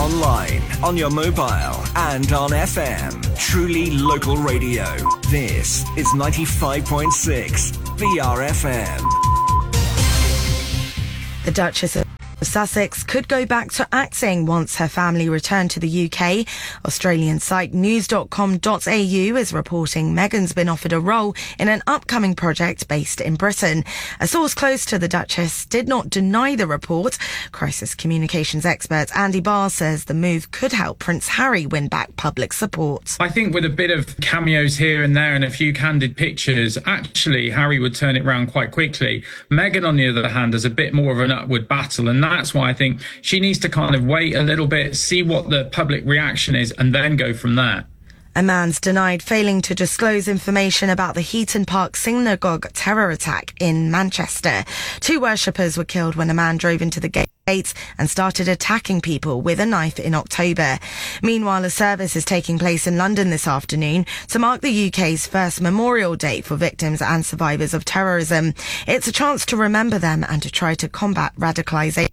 online, on your mobile, and on FM. Truly local radio. This is 95.6 BRFM. The Duchess of Sussex could go back to acting once her family returned to the UK. Australian site news.com.au is reporting Meghan's been offered a role in an upcoming project based in Britain. A source close to the Duchess did not deny the report. Crisis communications expert Andy Barr says the move could help Prince Harry win back public support. I think with a bit of cameos here and there and a few candid pictures, actually Harry would turn it round quite quickly. Meghan, on the other hand, has a bit more of an upward battle, and that's why I think she needs to kind of wait a little bit, see what the public reaction is, and then go from there. A man's denied failing to disclose information about the Heaton Park synagogue terror attack in Manchester. 2 worshippers were killed when a man drove into the gates and started attacking people with a knife in October. Meanwhile, a service is taking place in London this afternoon to mark the UK's first Memorial Day for victims and survivors of terrorism. It's a chance to remember them and to try to combat radicalisation.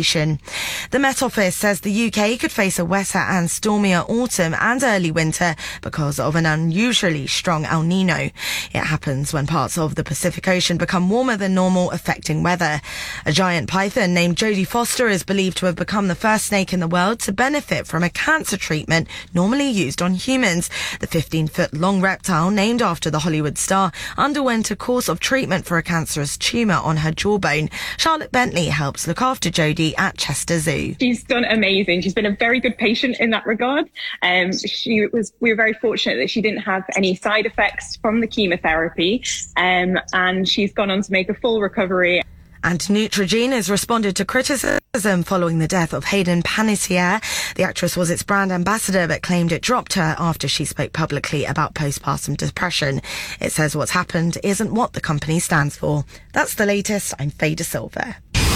The Met Office says the UK could face a wetter and stormier autumn and early winter because of an unusually strong El Nino. It happens when parts of the Pacific Ocean become warmer than normal, affecting weather. A giant python named Jodie Foster is believed to have become the first snake in the world to benefit from a cancer treatment normally used on humans. The 15-foot-long reptile, named after the Hollywood star, underwent a course of treatment for a cancerous tumour on her jawbone. Charlotte Bentley helps look after Jodie at Chester Zoo. She's done amazing. She's been a very good patient in that regard. We were very fortunate that she didn't have any side effects from the chemotherapy, and she's gone on to make a full recovery. And Neutrogena has responded to criticism following the death of Hayden Panettiere. The actress was its brand ambassador but claimed it dropped her after she spoke publicly about postpartum depression. It says what's happened isn't what the company stands for. That's the latest. I'm Faye De Silva.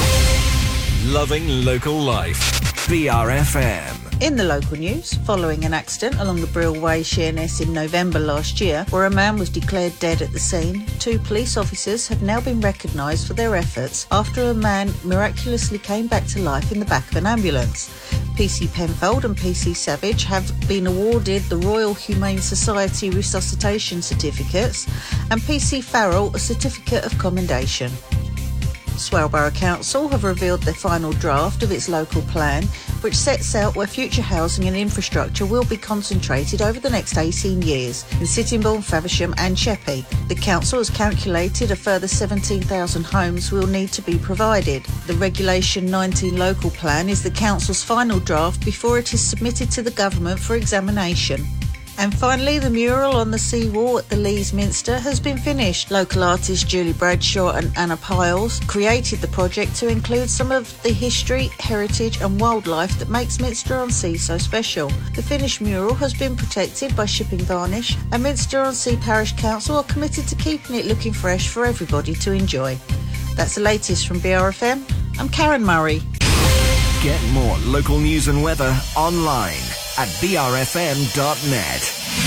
Loving local life. BRFM. In the local news, following an accident along the Brill Way, Sheerness in November last year, where a man was declared dead at the scene, 2 police officers have now been recognised for their efforts after a man miraculously came back to life in the back of an ambulance. PC Penfold and PC Savage have been awarded the Royal Humane Society Resuscitation Certificates and PC Farrell a Certificate of Commendation. Swale Borough Council have revealed their final draft of its local plan, which sets out where future housing and infrastructure will be concentrated over the next 18 years in Sittingbourne, Faversham and Sheppey. The council has calculated a further 17,000 homes will need to be provided. The Regulation 19 local plan is the council's final draft before it is submitted to the government for examination. And finally, the mural on the seawall at the Lees Minster has been finished. Local artists Julie Bradshaw and Anna Piles created the project to include some of the history, heritage and wildlife that makes Minster-on-Sea so special. The finished mural has been protected by shipping varnish, and Minster-on-Sea Parish Council are committed to keeping it looking fresh for everybody to enjoy. That's the latest from BRFM. I'm Karen Murray. Get more local news and weather online at brfm.net.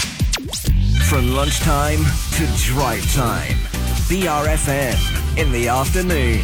From lunchtime to drive time. BRFM in the afternoon.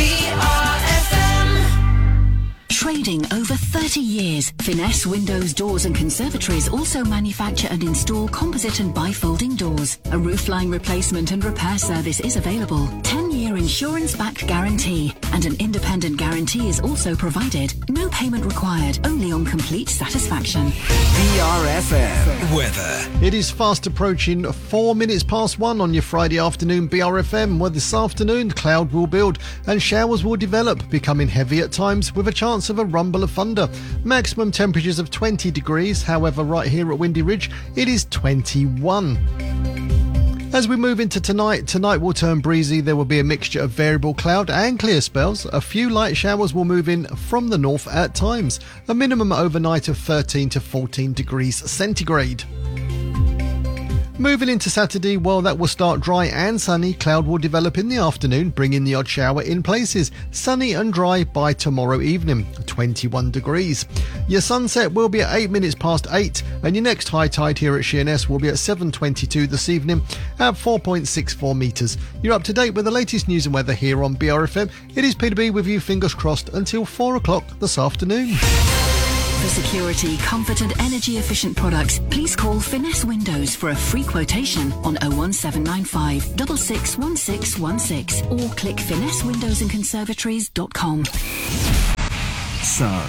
BRFM. Trading over 30 years, Finesse Windows, Doors and Conservatories also manufacture and install composite and bifolding doors. A roofline replacement and repair service is available. 10-year insurance-backed guarantee, and an independent guarantee is also provided. No payment required, only on complete satisfaction. BRFM weather. It is fast approaching 4 minutes past 1 on your Friday afternoon BRFM, where this afternoon cloud will build and showers will develop, becoming heavy at times with a chance of a rumble of thunder. Maximum temperatures of 20 degrees, however right here at Windy Ridge it is 21. As we move into tonight will turn breezy. There will be a mixture of variable cloud and clear spells. A few light showers will move in from the north at times. A minimum overnight of 13 to 14 degrees centigrade. Moving into Saturday, well, that will start dry and sunny. Cloud will develop in the afternoon, bringing the odd shower in places. Sunny and dry by tomorrow evening, 21 degrees. Your sunset will be at 8 minutes past 8, and your next high tide here at Sheerness will be at 7:22 this evening at 4.64 metres. You're up to date with the latest news and weather here on BRFM. It is Peter B with you, fingers crossed, until 4 o'clock this afternoon. For security, comfort and energy efficient products, please call Finesse Windows for a free quotation on 01795 661616 or click finessewindowsandconservatories.com. Sun.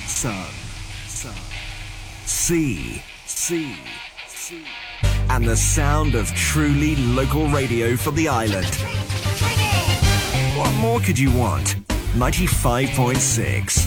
Sea. And the sound of truly local radio for the island. What more could you want? 95.6